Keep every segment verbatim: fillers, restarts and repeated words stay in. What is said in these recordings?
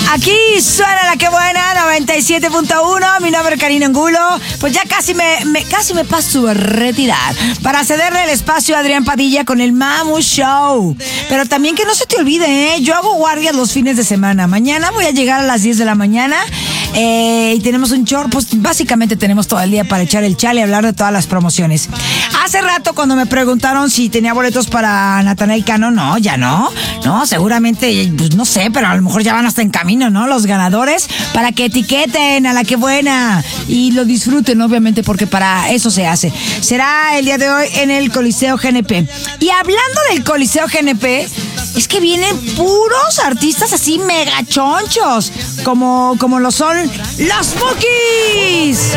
Aquí suena la que buena, noventa y siete punto uno. Mi nombre es Karina Angulo. Pues ya casi me, me, casi me paso a retirar para cederle el espacio a Adrián Padilla con el Mamu Show. Pero también que no se te olvide, ¿eh? Yo hago guardias los fines de semana. Mañana voy a llegar a las diez de la mañana. Eh, y tenemos un short, pues básicamente tenemos todo el día para echar el chale y hablar de todas las promociones. Hace rato cuando me preguntaron si tenía boletos para Natanael Cano, no, ya no, no, seguramente, pues no sé, pero a lo mejor ya van hasta en camino, ¿no? Los ganadores, para que etiqueten a la que buena y lo disfruten, obviamente, porque para eso se hace. Será el día de hoy en el Coliseo G N P. Y hablando del Coliseo G N P, es que vienen puros artistas así megachonchos, como, como lo son los Bukis.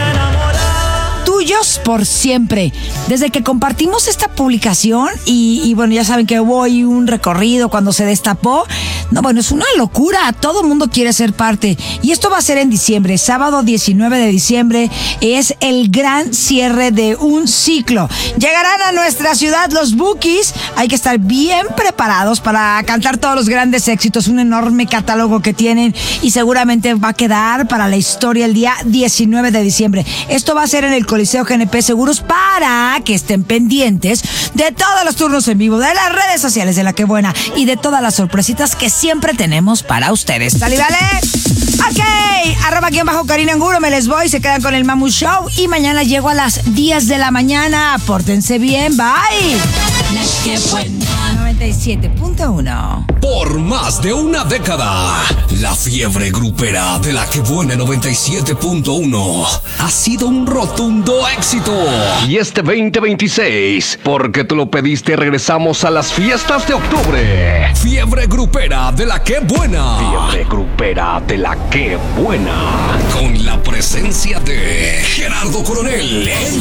Tuyos por siempre. Desde que compartimos esta publicación y, y bueno, ya saben que hubo ahí un recorrido cuando se destapó. No, bueno, es una locura. Todo el mundo quiere ser parte. Y esto va a ser en diciembre. Sábado diecinueve de diciembre es el gran cierre de un ciclo. Llegarán a nuestra ciudad los Bukis. Hay que estar bien preparados para cantar todos los grandes éxitos. Un enorme catálogo que tienen y seguramente va a quedar para la historia el día diecinueve de diciembre. Esto va a ser en el Coliseo G N P Seguros, para que estén pendientes de todos los turnos en vivo, de las redes sociales de La Que Buena y de todas las sorpresitas que siempre tenemos para ustedes. ¿Sale, vale? Ok, arroba aquí en bajo Karina Angulo, me les voy, se quedan con el Mamu Show y mañana llego a las diez de la mañana. Pórtense bien, bye. La Que Buena noventa y siete punto uno. Por más de una década, la fiebre grupera de La Que Buena noventa y siete punto uno ha sido un rotundo éxito. Y este veinte veintiséis, porque tú lo pediste, regresamos a las fiestas de octubre. Fiebre grupera de La Que Buena. Fiebre grupera de La Que Buena. Con la presencia de Gerardo Coronel.